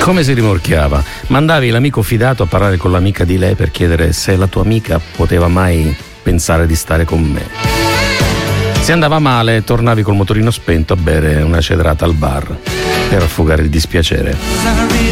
Come si rimorchiava? Mandavi l'amico fidato a parlare con l'amica di lei per chiedere se la tua amica poteva mai pensare di stare con me. Se andava male, tornavi col motorino spento a bere una cedrata al bar per affogare il dispiacere.